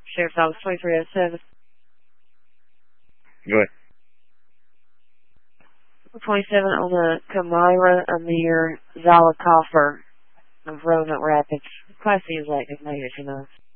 Sheriff's Office 2307. Go ahead. 27 on the Kamira Amir Zalakoffer of Roanoke Rapids. Class C is active, maybe if you know.